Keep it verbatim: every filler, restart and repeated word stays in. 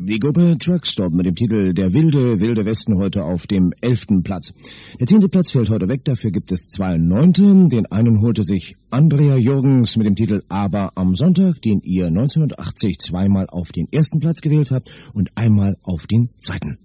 Die Gruppe Truckstop mit dem Titel Der wilde, wilde Westen heute auf dem elften Platz. Der zehnte Platz fällt heute weg, dafür gibt es zwei Neunte. Den einen holte sich Andrea Jürgens mit dem Titel Aber am Sonntag, den ihr neunzehnhundertachtzig zweimal auf den ersten Platz gewählt habt und einmal auf den zweiten.